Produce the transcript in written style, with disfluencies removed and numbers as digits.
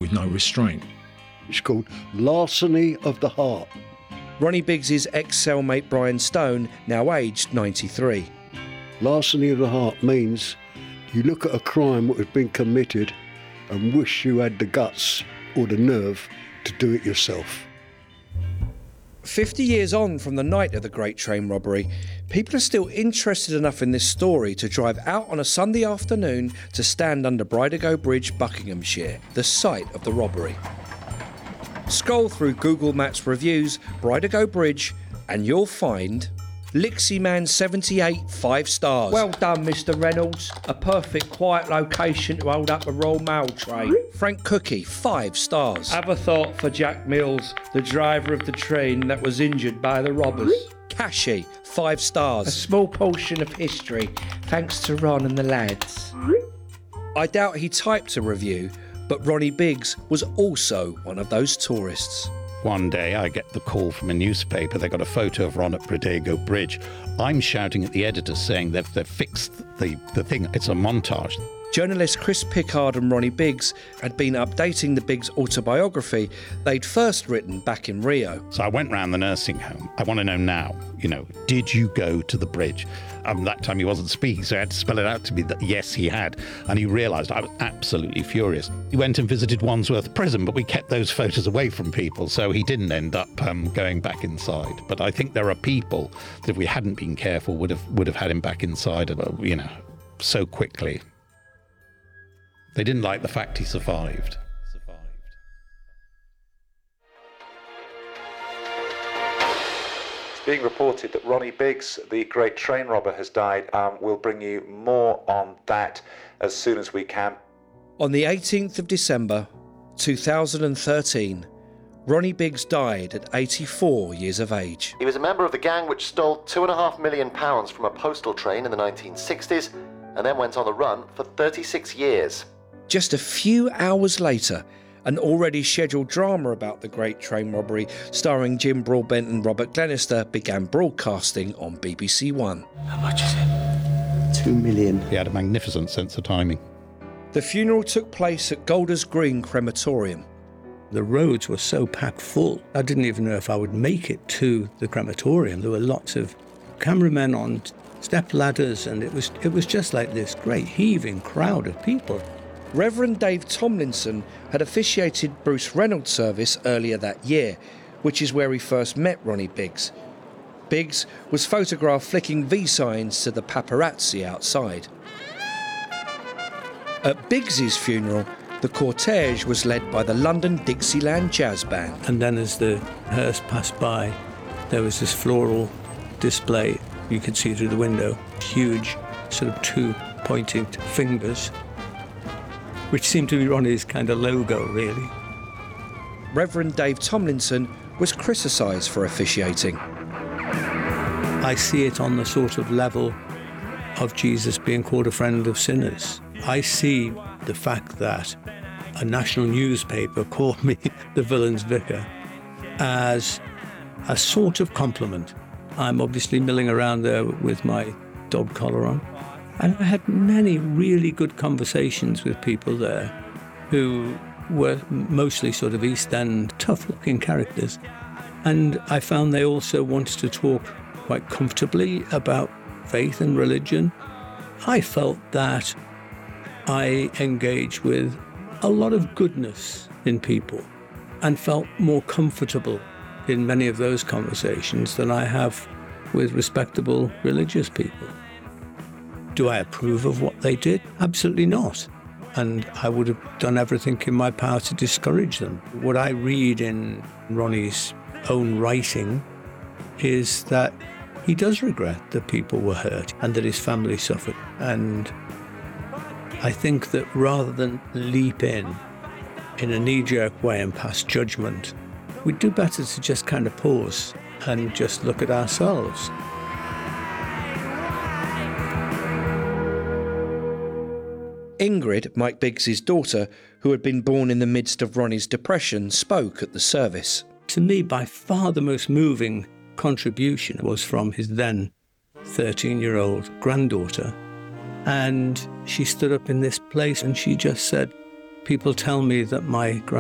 with no restraint. It's called Larceny of the Heart. Ronnie Biggs' ex-cellmate Brian Stone, now aged 93. Larceny of the heart means you look at a crime that has been committed and wish you had the guts or the nerve to do it yourself. 50 years on from the night of the Great Train Robbery, people are still interested enough in this story to drive out on a Sunday afternoon to stand under Bridego Bridge, Buckinghamshire, the site of the robbery. Scroll through Google Maps reviews, Bridego Bridge, and you'll find Lixie Man 78, 5 stars. Well done, Mr. Reynolds. A perfect quiet location to hold up a Royal Mail train. Frank Cookie, 5 stars. Have a thought for Jack Mills, the driver of the train that was injured by the robbers. Kashi, 5 stars. A small portion of history, thanks to Ron and the lads. I doubt he typed a review, but Ronnie Biggs was also one of those tourists. One day I get the call from a newspaper. They got a photo of Ron at Bridego Bridge. I'm shouting at the editor saying they've fixed the thing. It's a montage. Journalists Chris Pickard and Ronnie Biggs had been updating the Biggs autobiography they'd first written back in Rio. So I went round the nursing home. I want to know now, did you go to the bridge? That time he wasn't speaking, so I had to spell it out to me that yes, he had. And he realised I was absolutely furious. He went and visited Wandsworth Prison, but we kept those photos away from people, so he didn't end up going back inside. But I think there are people that if we hadn't been careful would have had him back inside, so quickly. They didn't like the fact he survived. It's being reported that Ronnie Biggs, the great train robber, has died. We'll bring you more on that as soon as we can. On the 18th of December 2013, Ronnie Biggs died at 84 years of age. He was a member of the gang which stole £2.5 million from a postal train in the 1960s and then went on the run for 36 years. Just a few hours later, an already scheduled drama about the Great Train Robbery starring Jim Broadbent and Robert Glenister began broadcasting on BBC One. How much is it? 2 million. He had a magnificent sense of timing. The funeral took place at Golders Green Crematorium. The roads were so packed full, I didn't even know if I would make it to the crematorium. There were lots of cameramen on step ladders, and it was just like this great heaving crowd of people. Reverend Dave Tomlinson had officiated Bruce Reynolds' service earlier that year, which is where he first met Ronnie Biggs. Biggs was photographed flicking V signs to the paparazzi outside. At Biggs's funeral, the cortege was led by the London Dixieland Jazz Band. And then as the hearse passed by, there was this floral display. You could see through the window, huge sort of 2 pointing fingers, which seemed to be Ronnie's kind of logo, really. Reverend Dave Tomlinson was criticised for officiating. I see it on the sort of level of Jesus being called a friend of sinners. I see the fact that a national newspaper called me the villain's vicar as a sort of compliment. I'm obviously milling around there with my dog collar on. And I had many really good conversations with people there who were mostly sort of East End, tough-looking characters. And I found they also wanted to talk quite comfortably about faith and religion. I felt that I engaged with a lot of goodness in people and felt more comfortable in many of those conversations than I have with respectable religious people. Do I approve of what they did? Absolutely not. And I would have done everything in my power to discourage them. What I read in Ronnie's own writing is that he does regret that people were hurt and that his family suffered. And I think that rather than leap in a knee-jerk way and pass judgment, we'd do better to just kind of pause and just look at ourselves. Ingrid, Mike Biggs's daughter, who had been born in the midst of Ronnie's depression, spoke at the service. To me, by far the most moving contribution was from his then 13-year-old granddaughter. And she stood up in this place and she just said, "People tell me that my